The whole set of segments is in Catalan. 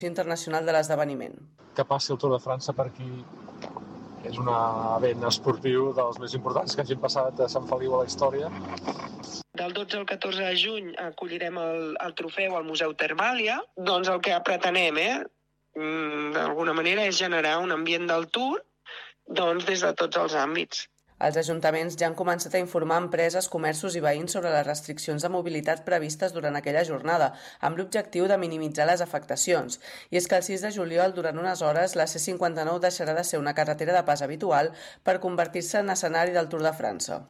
internacional de l'esdeveniment. Que passi el Tour de França per aquí és un event esportiu dels més importants que hagin passat a Sant Feliu a la història. Del 12 al 14 de juny acollirem el trofeu al Museu Termàlia. Doncs el que pretenem, d'alguna manera, és generar un ambient del Tour des de tots els àmbits. Els ajuntaments ja han començat a informar empreses, comerços i veïns sobre les restriccions de mobilitat previstes durant aquella jornada, amb l'objectiu de minimitzar les afectacions. I és que el 6 de juliol, durant unes hores, la C59 deixarà de ser una carretera de pas habitual per convertir-se en escenari del Tour de França.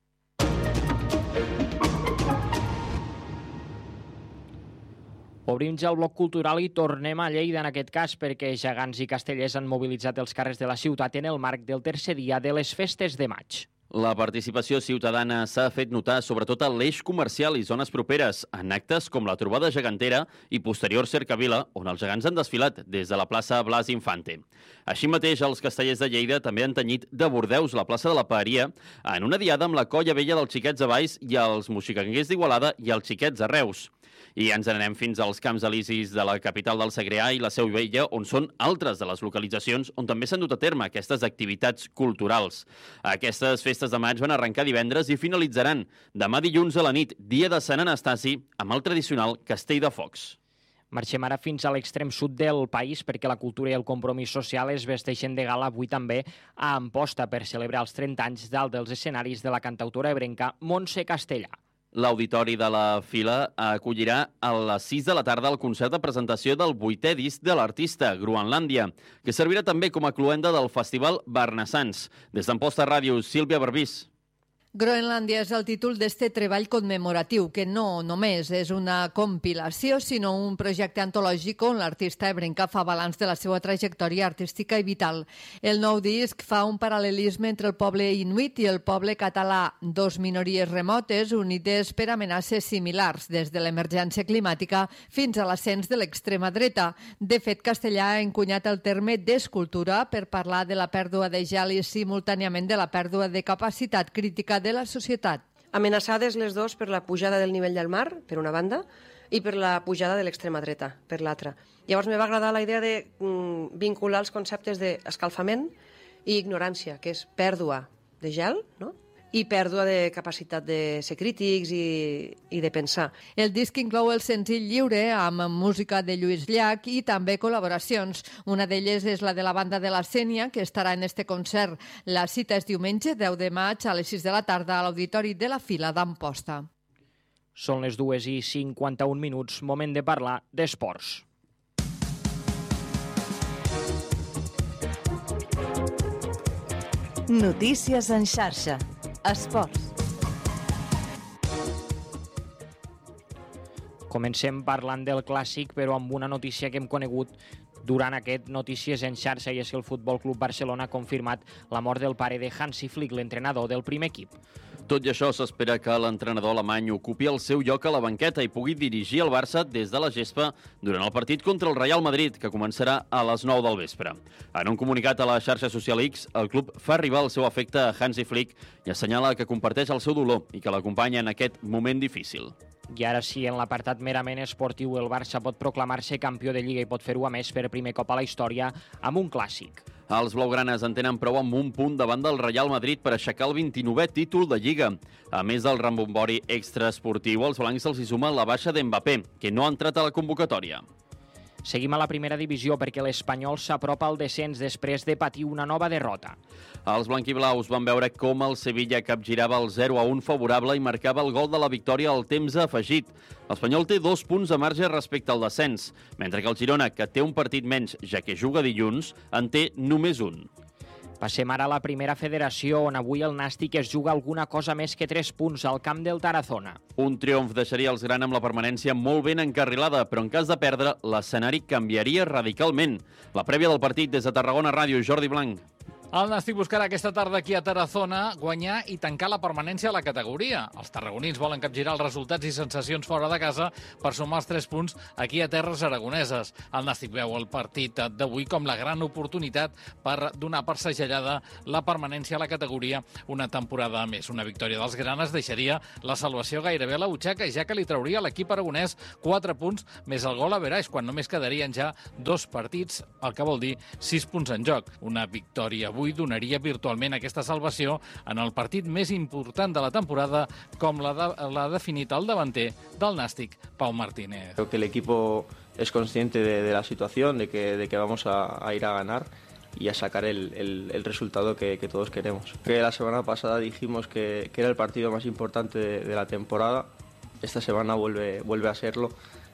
Obrim ja el bloc cultural i tornem a Lleida en aquest cas perquè gegants i castellers han mobilitzat els carrers de la ciutat en el marc del tercer dia de les festes de maig. La participació ciutadana s'ha fet notar sobretot a l'eix comercial i zones properes, en actes com la trobada gegantera i posterior cercavila, on els gegants han desfilat des de la plaça Blas Infante. Així mateix, els castellers de Lleida també han tenyit de bordeus la plaça de la Paeria en una diada amb la colla vella dels Xiquets de Valls i els moxicanguers d'Igualada i els Xiquets de Reus. I ens anem fins als Camps Elisis de la capital del Segrià i la Seu Vella, on són altres de les localitzacions on també s'han dut a terme aquestes activitats culturals. Aquestes festes de maig van arrencar divendres i finalitzaran demà dilluns a la nit, dia de Sant Anastasi, amb el tradicional Castell de Focs. Marxem ara fins a l'extrem sud del país perquè la cultura i el compromís social es vesteixen de gala avui també a Amposta per celebrar els 30 anys dalt dels escenaris de la cantautora ebrenca Montse Castellà. L'Auditori de la Fila acollirà a les 6 de la tarda el concert de presentació del 8è disc de l'artista, Groenlàndia, que servirà també com a cloenda del Festival Barnassans. Des d'Amposta Ràdio, Sílvia Barbís. Groenlàndia és el títol d'este treball commemoratiu, que no només és una compilació, sinó un projecte antològic on l'artista ebrenca fa balanç de la seva trajectòria artística i vital. El nou disc fa un paral·lelisme entre el poble inuit i el poble català, dos minories remotes unides per amenaces similars, des de l'emergència climàtica fins a l'ascens de l'extrema dreta. De fet, Castellà ha encunyat el terme d'escultura per parlar de la pèrdua de gel i simultàniament de la pèrdua de capacitat crítica de la societat. Amenaçades les dues per la pujada del nivell del mar, per una banda, i per la pujada de l'extrema dreta, per l'altra. Llavors me va agradar la idea de vincular els conceptes d'escalfament i ignorància, que és pèrdua de gel, no? I pèrdua de capacitat de ser crítics i de pensar. El disc inclou el senzill Lliure amb música de Lluís Llach i també col·laboracions. Una d'elles és la de la banda de la Sénia, que estarà en este concert. La cita és diumenge 10 de maig a les 6 de la tarda a l'Auditori de la Fila d'Amposta. Són les 2:51, moment de parlar d'esports. Notícies en xarxa. Esports. Comencem parlant del clàssic, però amb una notícia que hem conegut durant aquest Notícies en xarxa, i és que el Futbol Club Barcelona ha confirmat la mort del pare de Hansi Flick, l'entrenador del primer equip. Tot i això, s'espera que l'entrenador alemany ocupi el seu lloc a la banqueta i pugui dirigir el Barça des de la gespa durant el partit contra el Real Madrid, que començarà a les 9 del vespre. En un comunicat a la xarxa social X, el club fa arribar el seu afecte a Hansi Flick i assenyala que comparteix el seu dolor i que l'acompanya en aquest moment difícil. I ara sí, en l'apartat merament esportiu, el Barça pot proclamar-se campió de Lliga i pot fer-ho a més per primer cop a la història amb un clàssic. Els blaugranes en tenen prou amb un punt davant del Real Madrid per aixecar el 29è títol de Lliga. A més del rambombori extraesportiu, als blancs se'ls hi suma la baixa d'Mbappé, que no ha entrat a la convocatòria. Seguim a la primera divisió perquè l'Espanyol s'apropa al descens després de patir una nova derrota. Els blanquiblaus van veure com el Sevilla capgirava el 0-1 favorable i marcava el gol de la victòria al temps afegit. L'Espanyol té 2 punts de marge respecte al descens, mentre que el Girona, que té un partit menys ja que juga dilluns, en té només un. Passem ara a la primera federació, on avui el Nàstic es juga alguna cosa més que 3 punts al camp del Tarazona. Un triomf deixaria els gran amb la permanència molt ben encarrilada, però en cas de perdre, l'escenari canviaria radicalment. La prèvia del partit des de Tarragona Ràdio, Jordi Blanc. El Nàstic buscarà aquesta tarda aquí a Tarazona guanyar i tancar la permanència a la categoria. Els tarragonins volen capgirar els resultats i sensacions fora de casa per sumar els 3 punts aquí a terres aragoneses. El Nàstic veu el partit d'avui com la gran oportunitat per donar per segellada la permanència a la categoria una temporada més. Una victòria dels granes deixaria la salvació gairebé a la butxaca, ja que li trauria a l'equip aragonès 4 punts més el gol average, quan només quedarien ja 2 partits, el que vol dir 6 punts en joc. Una victòria avui donaria virtualment aquesta salvació en el partit més important de la temporada, com l'ha definit el davanter del Nàstic, Pau Martínez. Creo que el equipo es consciente de la situación, de que vamos a ir a ganar y a sacar el resultado que todos queremos. Que la semana pasada dijimos que era el partido más importante de la temporada. Esta semana vuelve a serlo.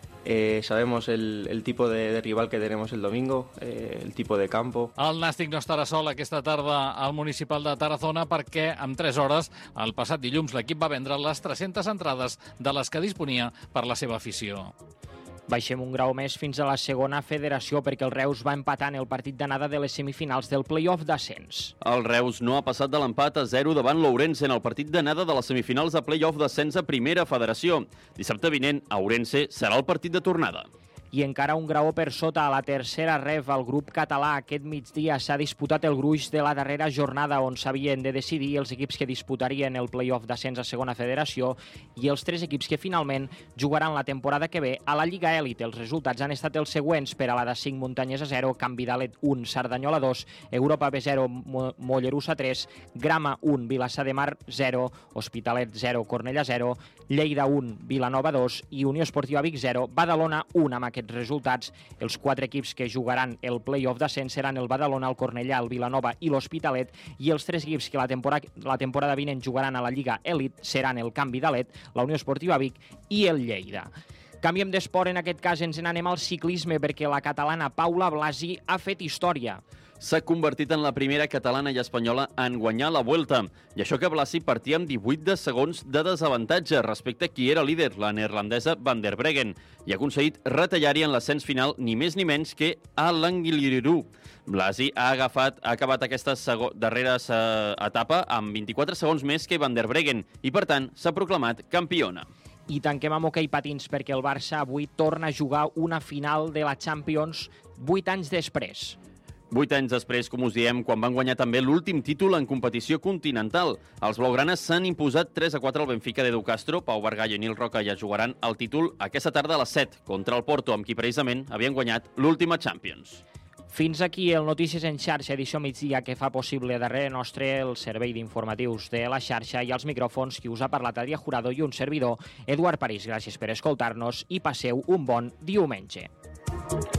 Sabemos el tipo de rival que tenemos el domingo, el tipo de campo. El Nàstic no estarà sol aquesta tarda al municipal de Tarazona perquè en 3 hores, el passat dilluns, l'equip va vendre les 300 entrades de les que disponia per la seva afició. Baixem un grau més fins a la segona federació perquè el Reus va empatar en el partit d'anada de les semifinals del play-off d'ascens. El Reus no ha passat de l'empat a 0 davant l'Ourense en el partit d'anada de les semifinals de play-off d'ascens a primera federació. Dissabte vinent, a Ourense serà el partit de tornada. I encara un graó per sota a la tercera ref al grup català. Aquest migdia s'ha disputat el gruix de la darrera jornada on s'havien de decidir els equips que disputarien el play-off d'ascens a segona federació i els 3 equips que finalment jugaran la temporada que ve a la Lliga Èlit. Els resultats han estat els següents per a la de 5, Muntanyesa 0, Can Vidalet 1, Cerdanyola 2, Europa B 0, Mollerussa 3, Grama 1, Vilassar de Mar 0, Hospitalet 0, Cornellà 0, Lleida 1, Vilanova 2 i Unió Esportiva Vic 0, Badalona 1. Amb aquests resultats, els 4 equips que jugaran el play-off d'ascens seran el Badalona, el Cornellà, el Vilanova i l'Hospitalet, i els 3 equips que la temporada vinent jugaran a la Lliga Èlit seran el Can Vidalet, la Unió Esportiva Vic i el Lleida. Canviem d'esport, en aquest cas ens n'anem al ciclisme perquè la catalana Paula Blasi ha fet història. S'ha convertit en la primera catalana i espanyola en guanyar la Vuelta. I això que Blasi partia amb 18 segons de desavantatge respecte a qui era líder, la neerlandesa Van der Breggen, i ha aconseguit retallar-hi en l'ascens final ni més ni menys que a l'Angliru. Blasi ha acabat aquesta darrera etapa amb 24 segons més que Van der Breggen i, per tant, s'ha proclamat campiona. I tanquem amb hoquei patins perquè el Barça avui torna a jugar una final de la Champions 8 anys després. 8 anys després, com us diem, quan van guanyar també l'últim títol en competició continental. Els blaugranes s'han imposat 3-4 al Benfica d'Edu Castro. Pau Bargallo i Nil Roca ja jugaran el títol aquesta tarda a les 7 contra el Porto, amb qui precisament havien guanyat l'última Champions. Fins aquí el Notícies en xarxa, edició migdia, que fa possible darrere nostre el servei d'informatius de la xarxa i als micròfons qui us ha parlat Adrià Jurado i un servidor, Eduard París. Gràcies per escoltar-nos i passeu un bon diumenge.